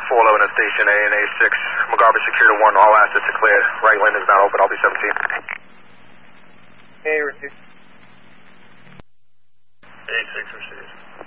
411 at Station A and A6. McGarvey secure to 1. All assets are cleared. Right lane is not open. I'll be 17. A received. A6 received.